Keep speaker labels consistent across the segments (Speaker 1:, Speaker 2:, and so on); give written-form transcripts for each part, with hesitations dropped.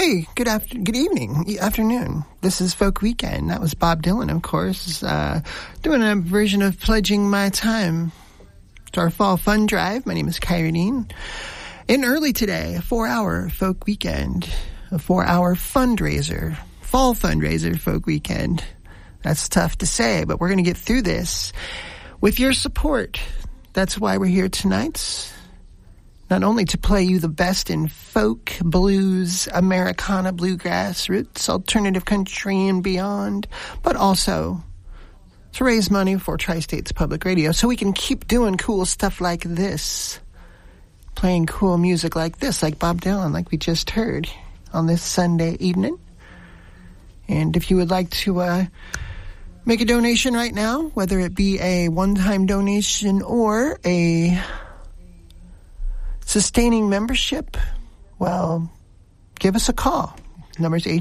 Speaker 1: Hey, good afternoon. This is Folk Weekend. That was Bob Dylan, of course, doing a version of Pledging My Time to our Fall Fund Drive. My name is Kyrene. In early today, a 4-hour Folk Weekend, a 4-hour fundraiser, fall fundraiser Folk Weekend. That's tough to say, but we're going to get through this with your support. That's why we're here tonight. Not only to play you the best in folk, blues, Americana, bluegrass, roots, alternative country, and beyond, but also to raise money for Tri-States Public Radio so we can keep doing cool stuff like this, playing cool music like this, like Bob Dylan, like we just heard on this Sunday evening. And if you would like to make a donation right now, whether it be a one-time donation or a sustaining membership, well, give us a call. The number is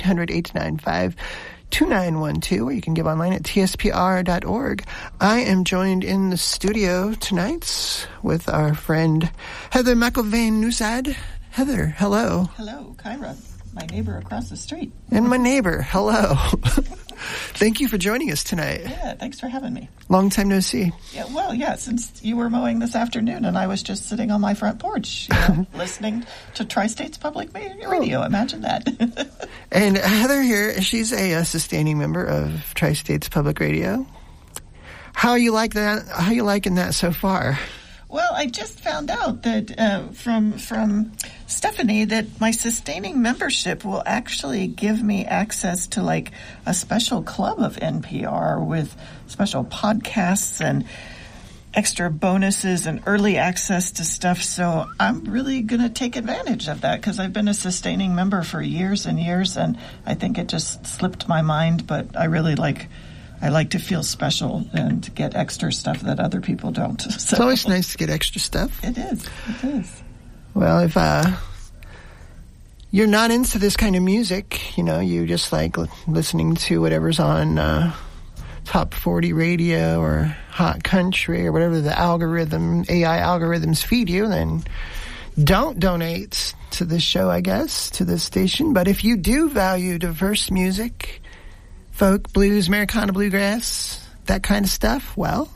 Speaker 1: 800-895-2912, or you can give online at tspr.org. I am joined in the studio tonight with our friend Heather McIlvaine-Nusad. Heather, hello.
Speaker 2: Hello, Kyra, my neighbor across the street.
Speaker 1: And my neighbor, hello. Thank you for joining us tonight.
Speaker 2: Yeah, thanks for having me.
Speaker 1: Long time no see.
Speaker 2: Yeah, since you were mowing this afternoon and I was just sitting on my front porch, listening to Tri-States Public Radio. Imagine that.
Speaker 1: And Heather here, she's a sustaining member of Tri-States Public Radio. How are you like that? How are you liking that so far?
Speaker 2: Well, I just found out that from Stephanie that my sustaining membership will actually give me access to like a special club of NPR with special podcasts and extra bonuses and early access to stuff. So I'm really going to take advantage of that because I've been a sustaining member for years and years, and I think it just slipped my mind, but I really like to feel special and get extra stuff that other people don't. So.
Speaker 1: It's always nice to get extra stuff.
Speaker 2: It is.
Speaker 1: Well, if you're not into this kind of music, you just like listening to whatever's on Top 40 radio or Hot Country or whatever the AI algorithms feed you, then don't donate to this show, I guess, to this station. But if you do value diverse music, folk, blues, Americana, bluegrass, that kind of stuff, well,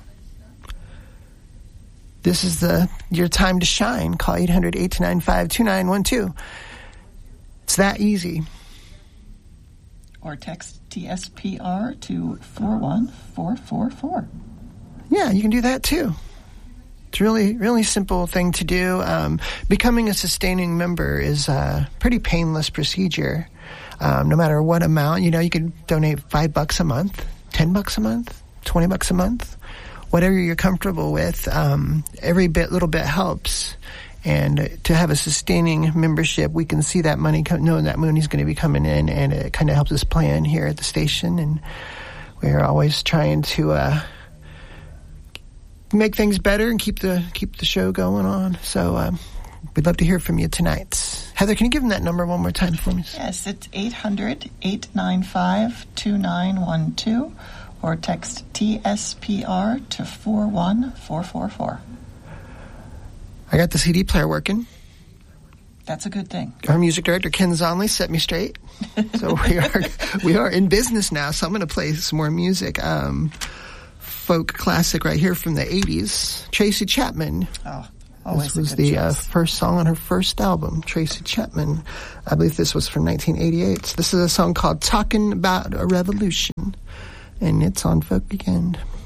Speaker 1: this is your time to shine. Call 800-895-2912. It's that easy.
Speaker 2: Or text TSPR to 41444.
Speaker 1: Yeah, you can do that too. It's a really, really simple thing to do. Becoming a sustaining member is a pretty painless procedure. No matter what amount, you can donate $5 a month, $10 a month, $20 a month, whatever you're comfortable with. Every little bit helps. And to have a sustaining membership, we can see that money, knowing that money's going to be coming in, and it kind of helps us plan here at the station. And we're always trying to make things better and keep the show going on. So we'd love to hear from you tonight. Heather, can you give them that number one more time for me?
Speaker 2: Yes, it's 800-895-2912 or text TSPR to 41444.
Speaker 1: I got the CD player working.
Speaker 2: That's a good thing.
Speaker 1: Our music director, Ken Zonley, set me straight. So we are in business now, so I'm going to play some more music. Folk classic right here from the 80s, Tracy Chapman.
Speaker 2: Oh.
Speaker 1: This was the first song on her first album, Tracy Chapman. I believe this was from 1988. This is a song called Talking About a Revolution, and it's on Folk Weekend.